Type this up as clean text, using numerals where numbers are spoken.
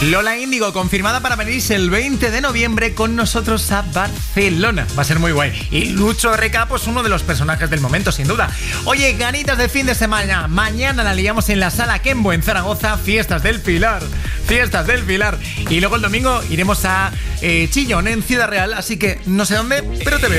Lola Índigo, confirmada para venirse el 20 de noviembre con nosotros a Barcelona. Va a ser muy guay. Y Lucho RK, pues uno de los personajes del momento, sin duda. Oye, ganitas de fin de semana. Mañana la liamos en la Sala Kembo en Zaragoza. Fiestas del Pilar. Fiestas del Pilar. Y luego el domingo iremos a Chillón, en Ciudad Real. Así que no sé dónde, pero te veo.